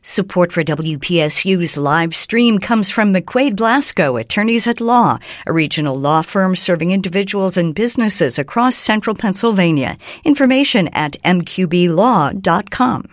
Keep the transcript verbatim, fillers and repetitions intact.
Support for W P S U's live stream comes from McQuaid Blasco, Attorneys at Law, a regional law firm serving individuals and businesses across central Pennsylvania. Information at m q b law dot com.